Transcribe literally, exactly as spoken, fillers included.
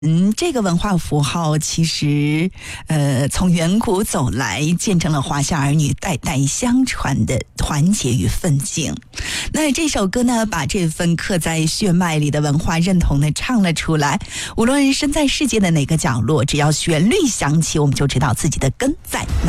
嗯，这个文化符号其实，呃，从远古走来，见证了华夏儿女代代相传的团结与奋进。那这首歌呢，把这份刻在血脉里的文化认同呢唱了出来。无论身在世界的哪个角落，只要旋律响起，我们就知道自己的根在哪。